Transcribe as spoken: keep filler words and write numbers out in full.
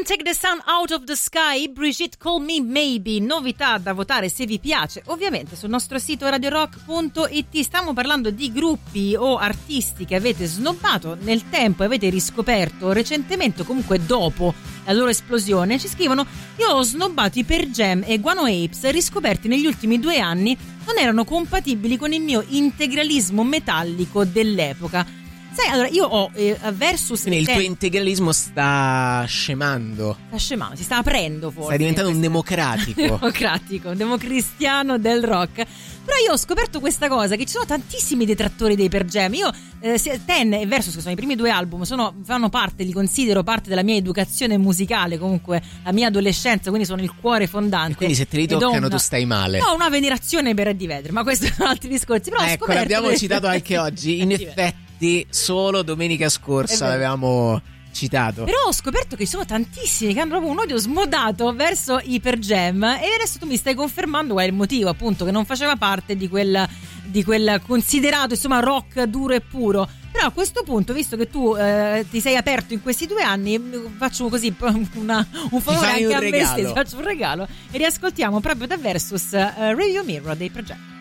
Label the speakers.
Speaker 1: Can't Take the Sun Out of the Sky, Brigitte Call Me Maybe, novità da votare se vi piace, ovviamente sul nostro sito radio rock punto it. Stiamo parlando di gruppi o artisti che avete snobbato nel tempo e avete riscoperto recentemente o comunque dopo la loro esplosione. Ci scrivono: io ho snobbato i Pearl Jam e Guano Apes, riscoperti negli ultimi due anni, non erano compatibili con il mio integralismo metallico dell'epoca. Sai, allora io ho eh, Versus.
Speaker 2: Quindi il tuo integralismo sta scemando.
Speaker 1: Sta scemando, si sta aprendo forse.
Speaker 2: Stai diventando un democratico.
Speaker 1: democratico, un democristiano del rock. Però io ho scoperto questa cosa, che ci sono tantissimi detrattori dei Pearl Jam. Io, eh, Ten e Versus, che sono i primi due album, sono, fanno parte, li considero parte della mia educazione musicale, comunque la mia adolescenza, quindi sono il cuore fondante. E
Speaker 2: quindi se te li toccano una, tu stai male.
Speaker 1: Ho una venerazione per Eddie Vedder, ma questi sono altri discorsi. Però
Speaker 2: ecco,
Speaker 1: ho scoperto
Speaker 2: l'abbiamo
Speaker 1: delle...
Speaker 2: citato anche oggi, in effetti solo domenica scorsa l'avevamo citato.
Speaker 1: Però ho scoperto che ci sono tantissimi che hanno proprio un odio smodato verso i Pearl Jam, e adesso tu mi stai confermando qual è il motivo, appunto, che non faceva parte di quel, di quel considerato, insomma, rock duro e puro. Però a questo punto, visto che tu eh, ti sei aperto in questi due anni, faccio così una, un favore anche
Speaker 2: un
Speaker 1: a
Speaker 2: regalo.
Speaker 1: me stesso, faccio un regalo e riascoltiamo proprio da Versus uh, Radio Mirror dei Pearl Jam.